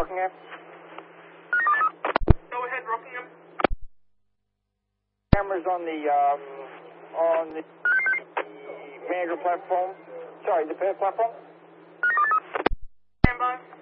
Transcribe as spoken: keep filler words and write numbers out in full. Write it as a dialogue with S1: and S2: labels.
S1: Rockingham.
S2: Go ahead, Rockingham.
S1: Cameras on the, um, on the manager platform. Sorry, the platform.
S2: Stand by.